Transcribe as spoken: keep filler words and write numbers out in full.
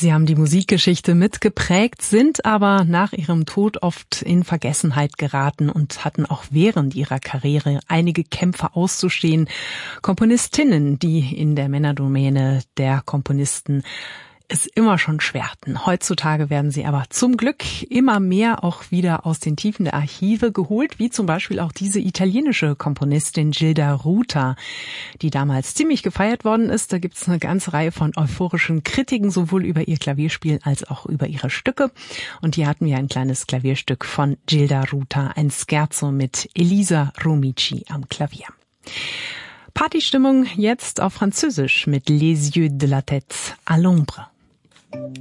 Sie haben die Musikgeschichte mitgeprägt, sind aber nach ihrem Tod oft in Vergessenheit geraten und hatten auch während ihrer Karriere einige Kämpfe auszustehen. Komponistinnen, die in der Männerdomäne der Komponisten es immer schon schwer hatten. Heutzutage werden sie aber zum Glück immer mehr auch wieder aus den Tiefen der Archive geholt, wie zum Beispiel auch diese italienische Komponistin Gilda Ruta, die damals ziemlich gefeiert worden ist. Da gibt es eine ganze Reihe von euphorischen Kritiken, sowohl über ihr Klavierspiel als auch über ihre Stücke. Und hier hatten wir ein kleines Klavierstück von Gilda Ruta, ein Scherzo mit Elisa Romici am Klavier. Partystimmung jetzt auf Französisch mit Les Yeux de la Tête à l'ombre.